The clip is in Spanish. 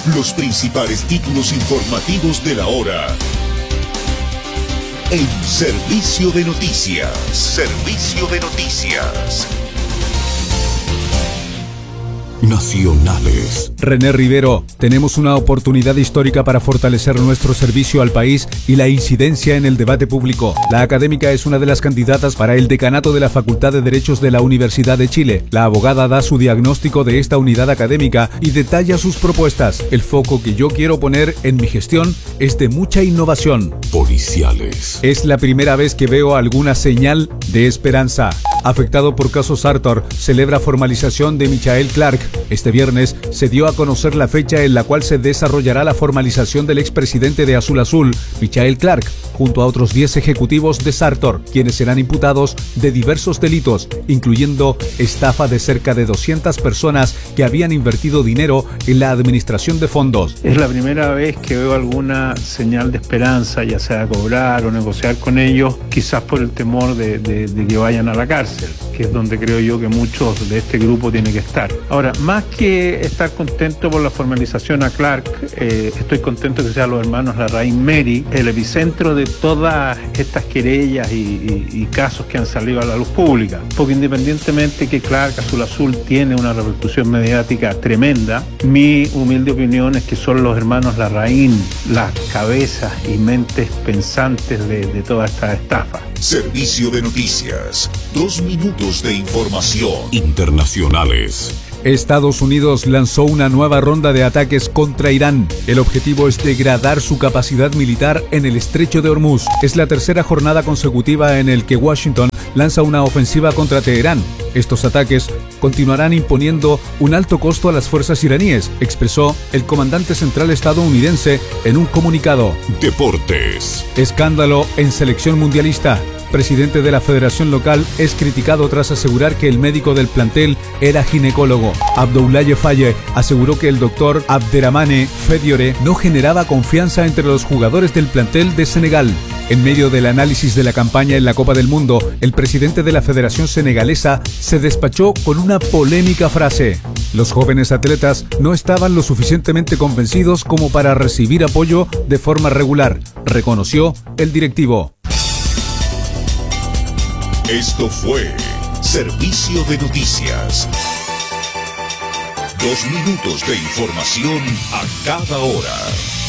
Los principales títulos informativos de la hora. En Servicio de Noticias. Servicio de Noticias. Nacionales. René Rivero, tenemos una oportunidad histórica para fortalecer nuestro servicio al país y la incidencia en el debate público. La académica es una de las candidatas para el decanato de la Facultad de Derechos de la Universidad de Chile. La abogada da su diagnóstico de esta unidad académica y detalla sus propuestas. El foco que yo quiero poner en mi gestión es de mucha innovación. Policiales. Es la primera vez que veo alguna señal de esperanza. Afectado por caso Sartor, celebra formalización de Michael Clark. Este viernes se dio a conocer la fecha en la cual se desarrollará la formalización del expresidente de Azul Azul, Michael Clark, junto a otros 10 ejecutivos de Sartor, quienes serán imputados de diversos delitos, incluyendo estafa de cerca de 200 personas que habían invertido dinero en la administración de fondos. Es la primera vez que veo alguna señal de esperanza, ya sea cobrar o negociar con ellos, quizás por el temor de que vayan a la cárcel, que es donde creo yo que muchos de este grupo tienen que estar. Ahora, más que estar contento por la formalización a Clark, estoy contento que sean los hermanos Larraín Meri, el epicentro de todas estas querellas y casos que han salido a la luz pública. Porque independientemente que Clark Azul Azul tiene una repercusión mediática tremenda, mi humilde opinión es que son los hermanos Larraín las cabezas y mentes pensantes de toda esta estafa. Servicio de Noticias. 2 minutos de información. Internacionales. Estados Unidos lanzó una nueva ronda de ataques contra Irán. El objetivo es degradar su capacidad militar en el estrecho de Hormuz. Es la tercera jornada consecutiva en el que Washington lanza una ofensiva contra Teherán. Estos ataques continuarán imponiendo un alto costo a las fuerzas iraníes, expresó el comandante central estadounidense en un comunicado. Deportes. Escándalo en selección mundialista. Presidente de la federación local es criticado tras asegurar que el médico del plantel era ginecólogo. Abdoulaye Faye aseguró que el doctor Abderrahmane Fediore no generaba confianza entre los jugadores del plantel de Senegal. En medio del análisis de la campaña en la Copa del Mundo, el presidente de la Federación Senegalesa se despachó con una polémica frase. Los jóvenes atletas no estaban lo suficientemente convencidos como para recibir apoyo de forma regular, reconoció el directivo. Esto fue Servicio de Noticias. 2 minutos de información a cada hora.